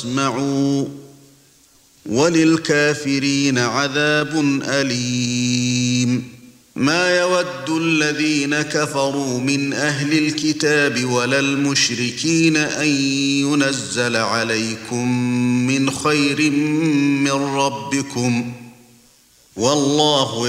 اسمعوا وللكافرين عذاب أليم ما يود الذين كفروا من أهل الكتاب ولا المشركين أن ينزل عليكم من خير من ربكم والله